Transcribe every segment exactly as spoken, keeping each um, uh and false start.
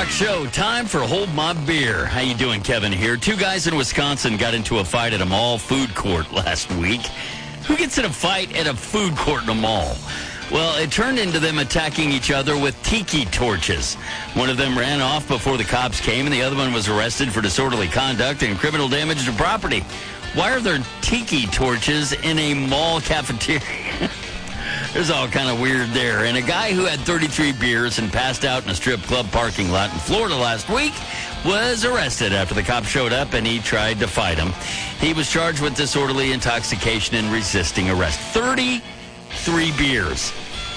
Rock Show. Time for Hold My Beer. How you doing, Kevin here? Two guys in Wisconsin got into a fight at a mall food court last week. Who gets in a fight at a food court in a mall? Well, it turned into them attacking each other with tiki torches. One of them ran off before the cops came, and the other one was arrested for disorderly conduct and criminal damage to property. Why are there tiki torches in a mall cafeteria? There's all kind of weird there. And a guy who had thirty-three beers and passed out in a strip club parking lot in Florida last week was arrested after the cops showed up and he tried to fight him. He was charged with disorderly intoxication and resisting arrest. thirty-three beers.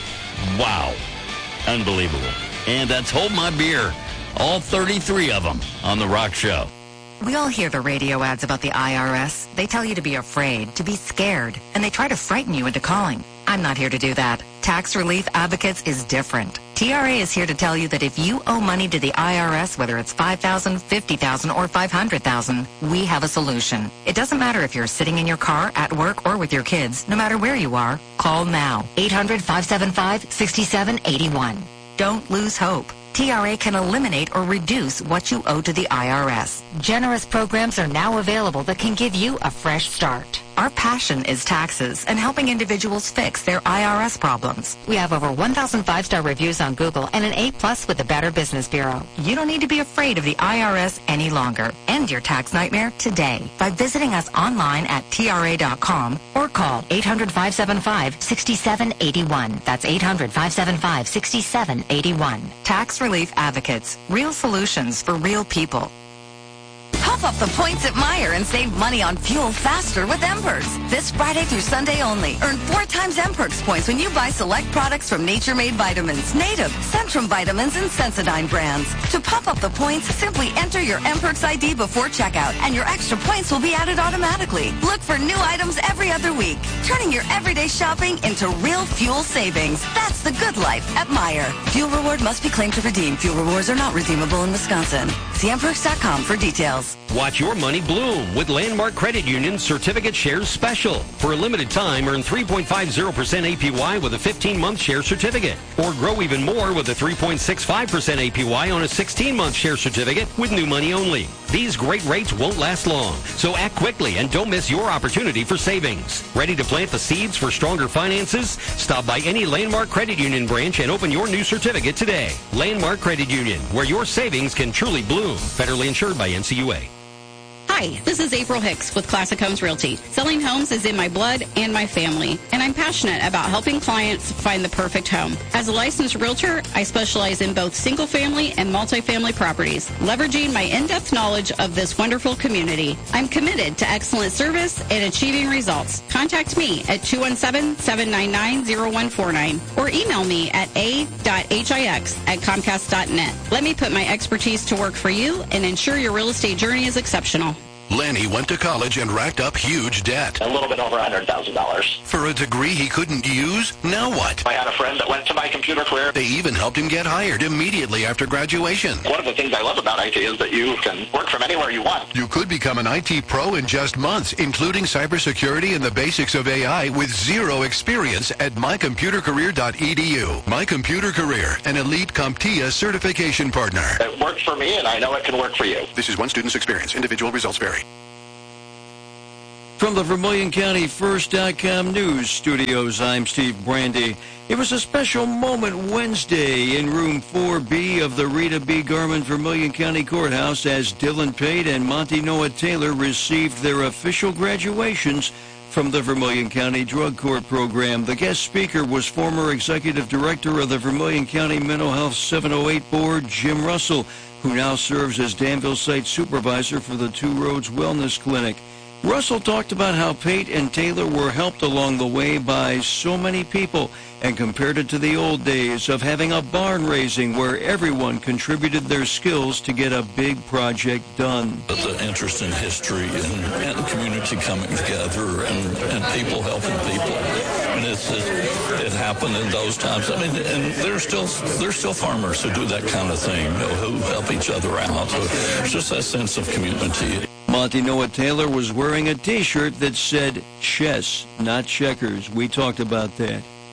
Wow. Unbelievable. And that's Hold My Beer. All thirty-three of them on The Rock Show. We all hear the radio ads about the I R S. They tell you to be afraid, to be scared, and they try to frighten you into calling. I'm not here to do that. Tax Relief Advocates is different. T R A is here to tell you that if you owe money to the I R S, whether it's five thousand dollars, fifty thousand dollars, or five hundred thousand dollars, we have a solution. It doesn't matter if you're sitting in your car, at work, or with your kids. No matter where you are, call now. eight hundred, five seven five, six seven eight one. Don't lose hope. T R A can eliminate or reduce what you owe to the I R S. Generous programs are now available that can give you a fresh start. Our passion is taxes and helping individuals fix their I R S problems. We have over one thousand five-star reviews on Google and an A plus with the Better Business Bureau. You don't need to be afraid of the I R S any longer. End your tax nightmare today by visiting us online at T R A dot com or call eight hundred, five seven five, six seven eight one. That's eight hundred, five seven five, six seven eight one. Tax Relief Advocates. Real solutions for real people. Pump up the points at Meijer and save money on fuel faster with M-Perks. This Friday through Sunday only. Earn four times M-Perks points when you buy select products from Nature Made Vitamins, Native, Centrum Vitamins, and Sensodyne brands. To pump up the points, simply enter your M-Perks I D before checkout, and your extra points will be added automatically. Look for new items every other week, turning your everyday shopping into real fuel savings. That's the good life at Meijer. Fuel reward must be claimed to redeem. Fuel rewards are not redeemable in Wisconsin. See M perks dot com for details. Watch your money bloom with Landmark Credit Union Certificate Shares Special. For a limited time, earn three point five zero percent A P Y with a fifteen-month share certificate. Or grow even more with a three point six five percent A P Y on a sixteen-month share certificate with new money only. These great rates won't last long, so act quickly and don't miss your opportunity for savings. Ready to plant the seeds for stronger finances? Stop by any Landmark Credit Union branch and open your new certificate today. Landmark Credit Union, where your savings can truly bloom. Federally insured by N C U A. Hi, this is April Hicks with Classic Homes Realty. Selling homes is in my blood and my family, and I'm passionate about helping clients find the perfect home. As a licensed realtor, I specialize in both single-family and multifamily properties, leveraging my in-depth knowledge of this wonderful community. I'm committed to excellent service and achieving results. Contact me at two one seven, seven nine nine, zero one four nine or email me at a dot hix at comcast dot net. Let me put my expertise to work for you and ensure your real estate journey is exceptional. Lenny went to college and racked up huge debt. A little bit over one hundred thousand dollars. For a degree he couldn't use? Now what? I had a friend that went to my computer career. They even helped him get hired immediately after graduation. One of the things I love about I T is that you can work from anywhere you want. You could become an I T pro in just months, including cybersecurity and the basics of A I with zero experience at my computer career dot e d u. My Computer Career, an elite CompTIA certification partner. It worked for me, and I know it can work for you. This is one student's experience. Individual results vary. From the Vermilion County First dot com News Studios, I'm Steve Brandy. It was a special moment Wednesday in Room four B of the Rita B. Garman Vermilion County Courthouse as Dylan Pate and Monty Noah Taylor received their official graduations from the Vermilion County Drug Court Program. The guest speaker was former Executive Director of the Vermilion County Mental Health seven oh eight Board, Jim Russell, who now serves as Danville Site Supervisor for the Two Roads Wellness Clinic. Russell talked about how Pate and Taylor were helped along the way by so many people and compared it to the old days of having a barn raising where everyone contributed their skills to get a big project done. The interest in history and, and community coming together and, and people helping people. And it's, it, it happened in those times. I mean, and there's still there's still farmers who do that kind of thing, you know, who help each other out. So it's just that sense of community. Monty Noah Taylor was wearing a T-shirt that said chess, not checkers. We talked about that.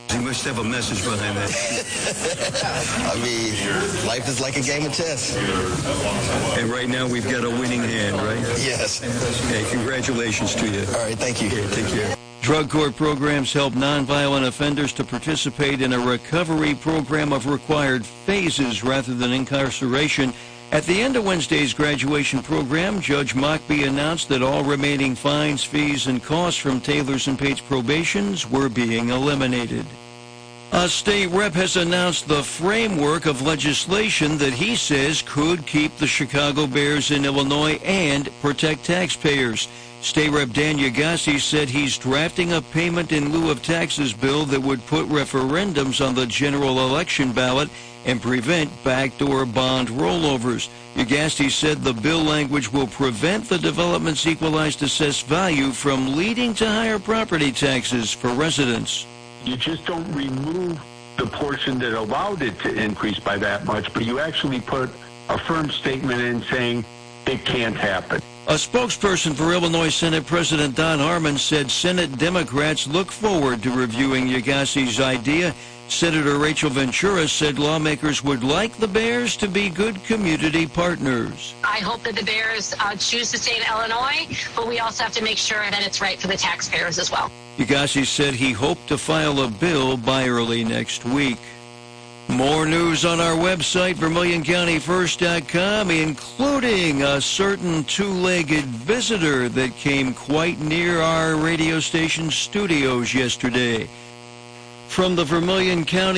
You must have a message behind that. I mean, life is like a game of chess. And right now we've got a winning hand, right? Yes. Hey, congratulations to you. All right, thank you. Okay, take care. Drug court programs help nonviolent offenders to participate in a recovery program of required phases rather than incarceration. At the end of Wednesday's graduation program, Judge Mockbee announced that all remaining fines, fees, and costs from Taylor's and Pate's probations were being eliminated. A state rep has announced the framework of legislation that he says could keep the Chicago Bears in Illinois and protect taxpayers. State Rep Dan Yagassi said he's drafting a payment in lieu of taxes bill that would put referendums on the general election ballot and prevent backdoor bond rollovers. Yagassi said the bill language will prevent the development's equalized assessed value from leading to higher property taxes for residents. You just don't remove the portion that allowed it to increase by that much, but you actually put a firm statement in saying it can't happen. A spokesperson for Illinois Senate President Don Harmon said Senate Democrats look forward to reviewing Yagassi's idea. Senator Rachel Ventura said lawmakers would like the Bears to be good community partners. I hope that the Bears uh, choose to stay in Illinois, but we also have to make sure that it's right for the taxpayers as well. Yagassi said he hoped to file a bill by early next week. More news on our website, Vermilion County First dot com, including a certain two-legged visitor that came quite near our radio station studios yesterday. From the Vermilion County